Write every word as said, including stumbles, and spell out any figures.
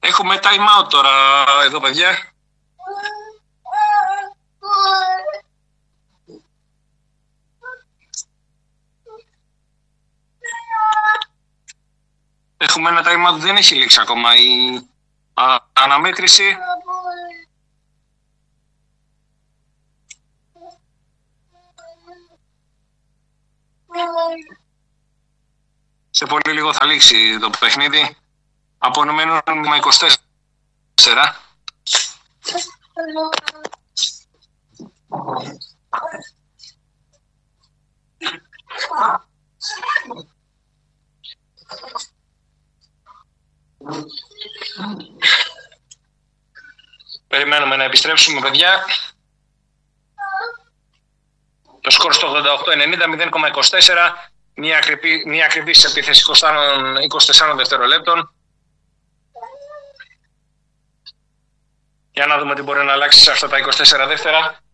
Έχουμε time out τώρα εδώ, παιδιά. Έχουμε ένα time out, δεν έχει λήξει ακόμα η α, αναμέτρηση. Σε πολύ λίγο θα λήξει το παιχνίδι. Απονομένουν με είκοσι τέσσερα. Περιμένουμε να επιστρέψουμε, παιδιά. Το σκορ στο ογδόντα οκτώ ενενήντα, μηδέν κόμμα είκοσι τέσσερα. Μια ακριβή, μια ακριβής επίθεση είκοσι τεσσάρων δευτερολέπτων. Για να δούμε τι μπορεί να αλλάξει σε αυτά τα είκοσι τέσσερα δεύτερα.